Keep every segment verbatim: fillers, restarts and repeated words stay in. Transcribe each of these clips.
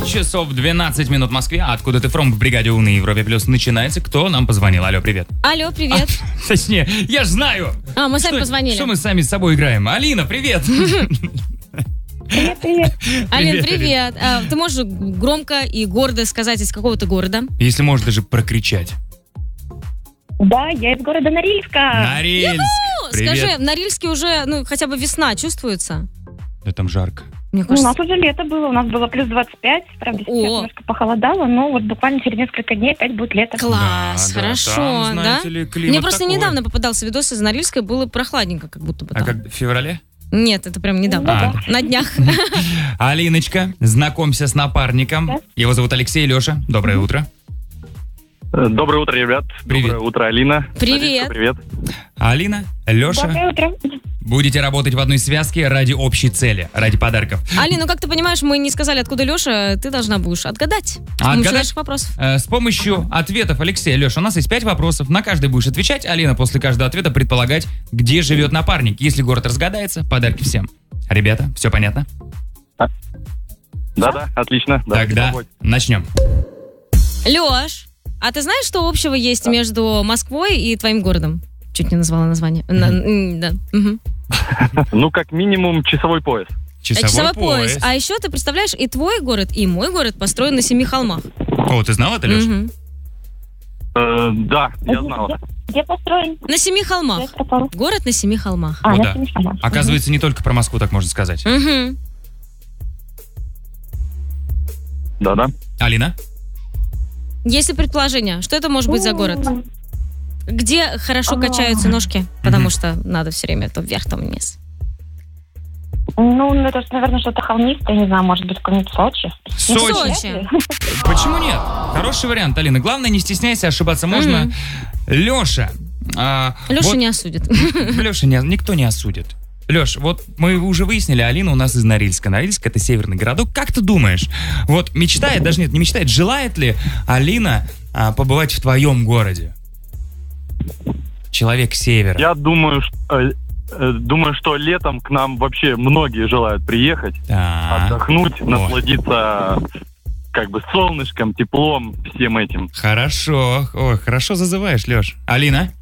часов двенадцать минут в Москве. Откуда ты фром в бригаде «Умный Европе Плюс» начинается. Кто нам позвонил? Алло, привет. Алло, привет. А, точнее, я ж знаю. А, мы сами что, позвонили. Что мы сами с собой играем? Алина, привет. Привет, привет. Алин, Привет, привет. А, ты можешь громко и гордо сказать, из какого ты города? Если можешь даже прокричать. Да, я из города Норильска. Норильск. Ну, Привет. скажи, в Норильске уже, ну, хотя бы весна чувствуется? Да там жарко. Мне Ну, у кажется. нас уже лето было, у нас было плюс двадцать пять, правда, сейчас О. немножко похолодало, но вот буквально через несколько дней опять будет лето. Класс, Да, да, хорошо, там, да? знаете ли, климат Мне просто такой. недавно попадался видос из Норильска, было прохладненько, как будто бы А там. как, в феврале? Нет, это прям недавно. А. На днях. Алиночка, знакомься с напарником. Да. Его зовут Алексей. Леша, доброе утро. Доброе утро, ребят. Привет. Доброе утро, Алина. Привет. Алиска, привет. Алина, Леша, Доброе утро. будете работать в одной связке ради общей цели, ради подарков. Алин, ну как ты понимаешь, мы не сказали, откуда Леша, ты должна будешь отгадать. С А помощью отгадать? наших вопросов. Э, С помощью ответов Алексея. Леша, у нас есть пять вопросов. На каждый будешь отвечать. Алина после каждого ответа предполагать, где живет напарник. Если город разгадается, подарки всем. Ребята, все понятно? Да-да, отлично. Да, Тогда погодь. начнем. Леш, а ты знаешь, что общего есть между Москвой и твоим городом? Чуть не назвала название. На- м, да. Мгм. Ну, как минимум, часовой пояс. Часовой, Часовой пояс. пояс. А еще ты представляешь, и твой город, и мой город построен на семи холмах. О, ты знал это, Леша? Мгм. Э, да, я Где- знал. Где, где построен? На семи холмах. Где попал? Город на семи холмах. А, О, на да. Симферополь. Оказывается, не только про Москву так можно сказать. Мгм. Да-да. Алина? Есть ли предположение, что это может быть за город? Где хорошо А. качаются ножки? Потому Мгм. что надо все время то вверх, то вниз. Ну, это, наверное, что-то холмистое, не знаю, может быть, какой-нибудь Сочи. Сочи. Сочи. Почему нет? Хороший вариант, Алина. Главное, не стесняйся, ошибаться можно. Мгм. Леша. а, Леша вот- не осудит. Леша, не, никто не осудит. Леш, вот мы уже выяснили, Алина у нас из Норильска. Норильск — это северный городок. Как ты думаешь, вот мечтает, даже нет, не мечтает, желает ли Алина а, побывать в твоем городе? Человек севера. Я думаю, что, э, э, думаю, что летом к нам вообще многие желают приехать, Так, отдохнуть, О. насладиться как бы солнышком, теплом, всем этим. хорошо. Ой, хорошо зазываешь, Леш. Алина?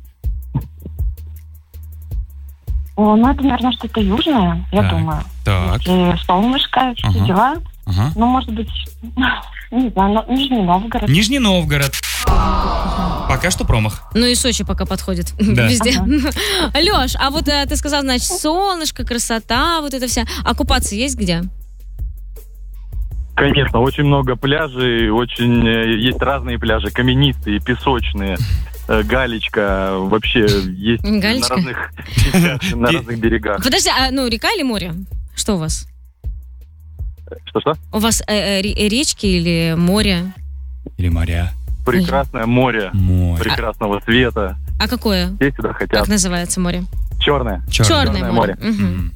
О, ну, это, наверное, что-то южное, я Так, думаю. Так. Если солнышко, все Ага. дела. Ага. Ну, может быть, не знаю, но- Нижний Новгород. Нижний Новгород. Пока что промах. Ну и Сочи пока подходит. Да. Везде. Леш, а вот э, ты сказал, значит, солнышко, красота, вот это вся. А купаться есть где? Конечно, очень много пляжей, очень э, есть разные пляжи, каменистые, песочные, э, галечка, вообще есть Галечка? на разных частях, на разных берегах. Подожди, а ну река или море? Что у вас? Что-что? У вас э, э, ре- речки или море? Или моря. Прекрасное море, Море. прекрасного цвета. А какое? Все сюда Как хотят. называется море? Черное. Черное Черное море. море. Мгм. М.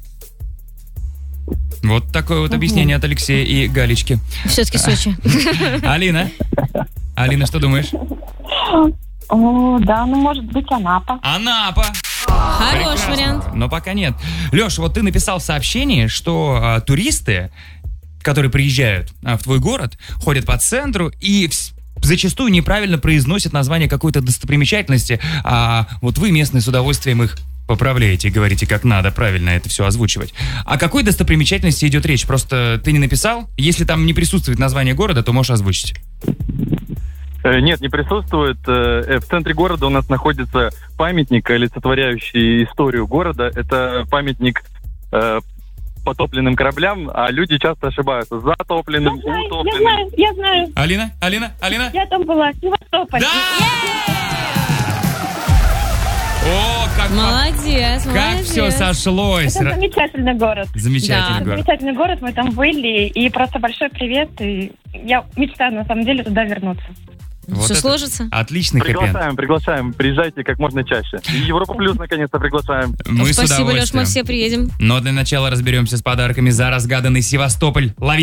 Вот такое вот объяснение от Алексея и Галечки. Все-таки Сочи. Алина? Алина, что думаешь? О, да, ну, может быть, Анапа. Анапа. Хороший Прекрасно. вариант. Но пока нет. Леш, вот ты написал в сообщении, что а, туристы, которые приезжают а, в твой город, ходят по центру и вс- зачастую неправильно произносят название какой-то достопримечательности, а вот вы, местные, с удовольствием их поправляете и говорите, как надо правильно это все озвучивать. О какой достопримечательности идет речь? Просто ты не написал? Если там не присутствует название города, то можешь озвучить. Э, Нет, не присутствует. Э, э, В центре города у нас находится памятник, олицетворяющий историю города. Это памятник э, потопленным кораблям, а люди часто ошибаются. Затопленным, Я знаю, я утопленным. знаю, я знаю. Алина? Алина? Алина? Я там была, Севастополь. Да! О, как, Молодец, как молодец. все сошлось. Это замечательный город. Замечательный Да. город. Замечательный город, мы там были, и просто большой привет, и я мечтаю, на самом деле, туда вернуться. Вот Все это сложится? Отличный хэппи-энд. Приглашаем, приглашаем. Приезжайте как можно чаще. И Европа Плюс наконец-то приглашаем. Мы с Спасибо, Леш, мы удовольствием. все приедем. Но для начала разберемся с подарками за разгаданный Севастополь. Лови